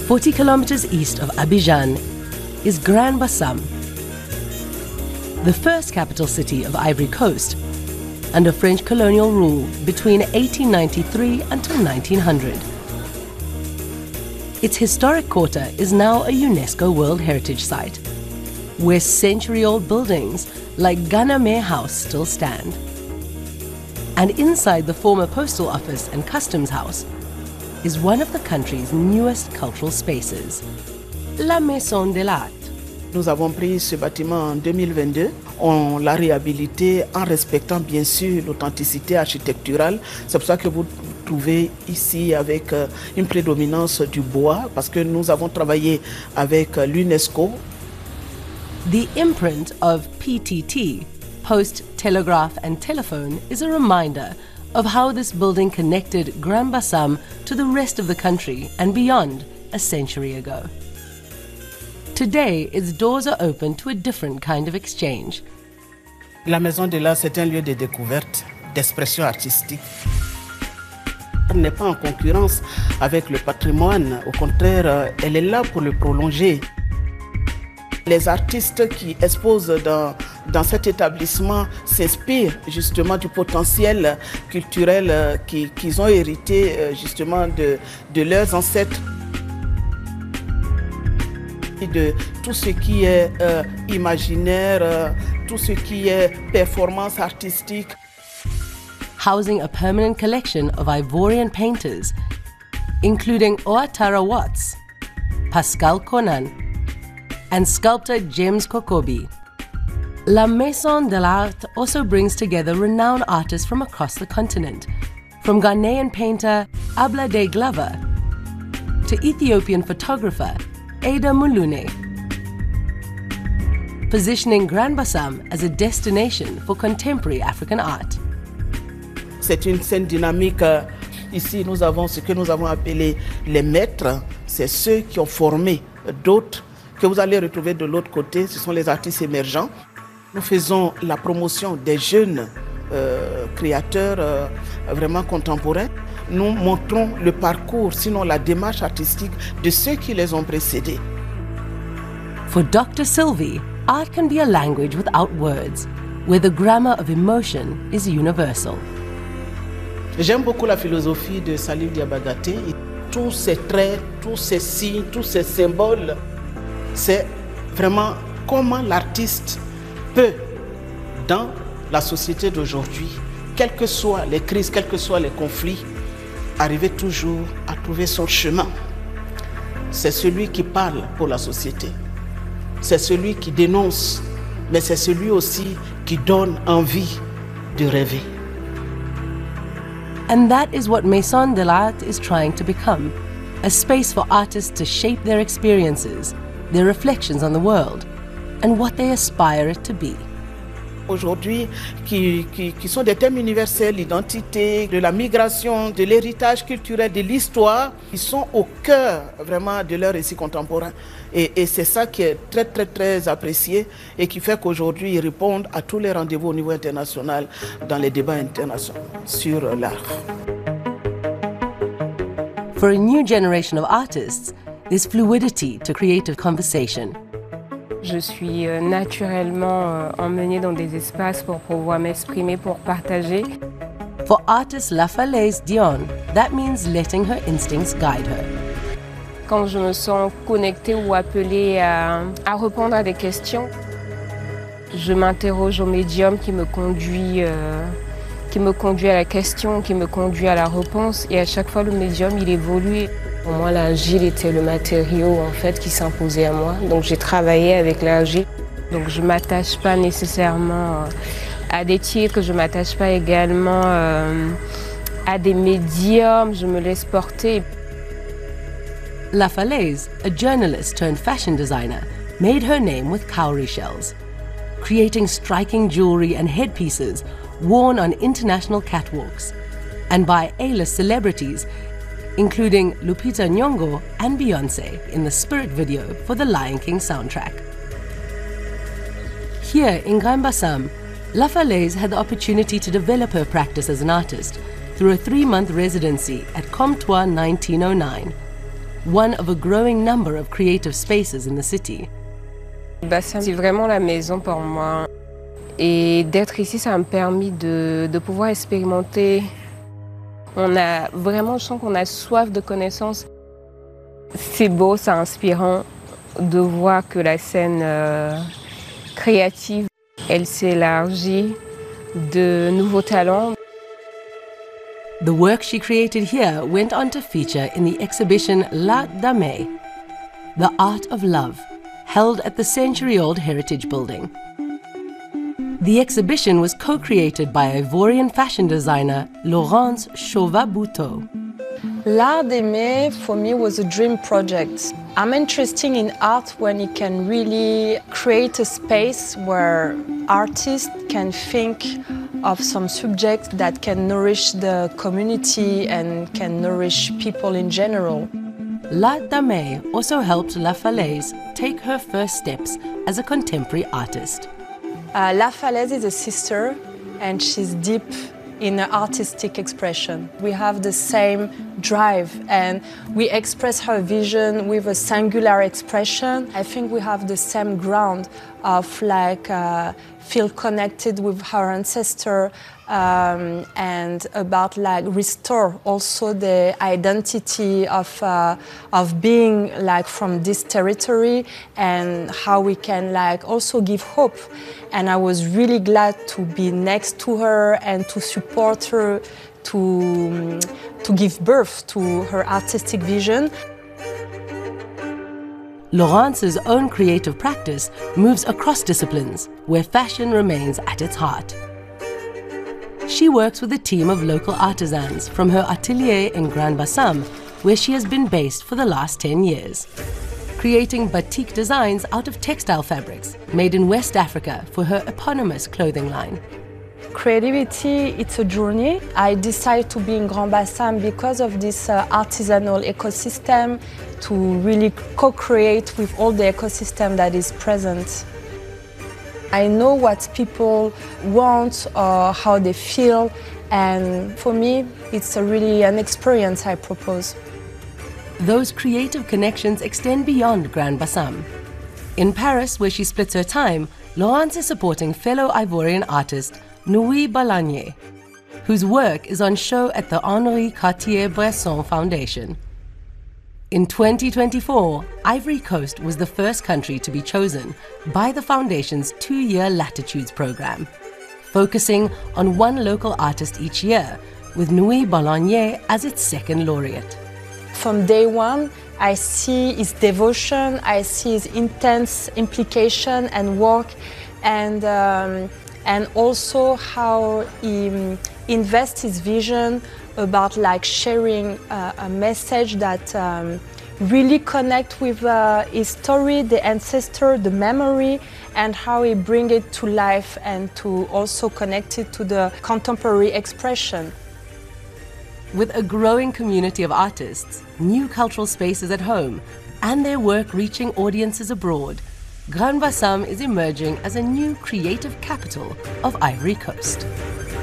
40 kilometers east of Abidjan is Grand Bassam, the first capital city of Ivory Coast under French colonial rule between 1893 until 1900. Its historic quarter is now a UNESCO World Heritage Site, where century-old buildings like Ganame House still stand. And inside the former postal office and customs house is one of the country's newest cultural spaces, La Maison de l'Art. Nous avons pris ce bâtiment en 2022. On l'a réhabilité en respectant bien sûr l'authenticité architecturale. C'est pour ça que vous trouvez ici avec une prédominance du bois, parce que nous avons travaillé avec l'UNESCO. The imprint of PTT, Post, Telegraph and Telephone, is a reminder of how this building connected Grand Bassam to the rest of the country and beyond a century ago. Today, its doors are open to a different kind of exchange. La Maison de l'Art, c'est un lieu de découverte, d'expression artistique. Elle n'est pas en concurrence avec le patrimoine. Au contraire, elle est là pour le prolonger. Les artistes qui exposent dans cet établissement s'inspirent justement du potentiel culturel qu'ils ont hérité justement de leurs ancêtres. De tout ce qui est imaginaire, tout ce qui est performance artistique. Housing a permanent collection of Ivorian painters, including Ouattara Watts, Pascal Conan, and sculptor James Kokobi. La Maison de l'Art also brings together renowned artists from across the continent, from Ghanaian painter Ablade Glover to Ethiopian photographer Ada Mulune, positioning Grand Bassam as a destination for contemporary African art. C'est une scène dynamique. Ici, nous avons ce que nous avons appelé les maîtres. C'est ceux qui ont formé d'autres que vous allez retrouver de l'autre côté. Ce sont les artistes émergents. Nous faisons la promotion des jeunes créateurs vraiment contemporains. Nous montrons le parcours, sinon la démarche artistique de ceux qui les ont précédés. For Dr. Sylvie, art can be a language without words, where the grammar of emotion is universal. J'aime beaucoup la philosophie de Salif Diabagate. Tous ces traits, tous ces signes, tous ces symboles, c'est vraiment comment l'artiste peut, dans la société d'aujourd'hui, quelles que soient les crises, quels que soient les conflits, arriver toujours à trouver son chemin. C'est celui qui parle pour la société. C'est celui qui dénonce, mais c'est celui aussi qui donne envie de rêver. And that is what Maison de l'Art is trying to become, a space for artists to shape their experiences, their reflections on the world, and what they aspire it to be. Aujourd'hui, qui sont des thèmes universels, l'identité, de la migration, de l'héritage culturel, de l'histoire, qui sont au cœur vraiment de leur récit contemporain. Et c'est ça qui est très, très, très apprécié et qui fait qu'aujourd'hui, ils répondent à tous les rendez-vous au niveau international, dans les débats internationaux sur l'art. For a new generation of artists, there's fluidity to creative conversation. Je suis naturellement emmenée dans des espaces pour pouvoir m'exprimer, pour partager. For artist Lafalaise Dion, that means letting her instincts guide her. Quand je me sens connectée ou appelée à répondre à des questions, je m'interroge au médium qui me conduit à la question, qui me conduit à la réponse. Et à chaque fois, le médium, il évolue. Pour moi, l'argile était le matériau en fait qui s'imposait à moi. Donc j'ai travaillé avec l'argile. Donc je ne m'attache pas nécessairement à des titres, je ne m'attache pas également à des médiums, je me laisse porter. Lafalaise, a journalist turned fashion designer, made her name with cowrie shells, creating striking jewelry and headpieces worn on international catwalks and by A-list celebrities, including Lupita Nyong'o and Beyoncé in the Spirit video for the Lion King soundtrack. Here in Grand Bassam, Lafalaise had the opportunity to develop her practice as an artist through a 3-month residency at Comptoir 1909, one of a growing number of creative spaces in the city. Bassam, c'est vraiment la maison pour moi. Et d'être ici, ça m'a permis de pouvoir expérimenter. On a vraiment, je sens qu'on a soif de connaissances. C'est beau, c'est inspirant de voir que la scène créative, elle s'élargit de nouveaux talents. The work she created here went on to feature in the exhibition L'Art d'Aimer, The Art of Love, held at the century-old Heritage Building. The exhibition was co-created by Ivorian fashion designer Laurence Chauvat-Bouteau. L'Art d'Aimer for me was a dream project. I'm interested in art when it can really create a space where artists can think of some subject that can nourish the community and can nourish people in general. L'Art d'Aimer also helped La Falaise take her first steps as a contemporary artist. La Falaise is a sister and she's deep in her artistic expression. We have the same drive and we express her vision with a singular expression. I think we have the same ground of feel connected with her ancestor and about restore also the identity of being from this territory and how we can also give hope. And I was really glad to be next to her and to support her to give birth to her artistic vision. Laurence's own creative practice moves across disciplines, where fashion remains at its heart. She works with a team of local artisans from her atelier in Grand Bassam, where she has been based for the last 10 years, creating batik designs out of textile fabrics made in West Africa for her eponymous clothing line. Creativity, it's a journey. I decided to be in Grand Bassam because of this artisanal ecosystem, to really co-create with all the ecosystem that is present. I know what people want or how they feel, and for me, it's really an experience I propose. Those creative connections extend beyond Grand Bassam. In Paris, where she splits her time, Laurence is supporting fellow Ivorian artist Noui Balagné, whose work is on show at the Henri Cartier-Bresson Foundation. In 2024, Ivory Coast was the first country to be chosen by the Foundation's 2-year Latitudes program, focusing on one local artist each year, with Noui Balagné as its second laureate. From day one, I see his devotion, I see his intense implication and work, and also how he invests his vision about sharing a message that really connect with his story, the ancestor, the memory, and how he bring it to life and to also connect it to the contemporary expression. With a growing community of artists, new cultural spaces at home, and their work reaching audiences abroad, Grand Bassam is emerging as a new creative capital of Ivory Coast.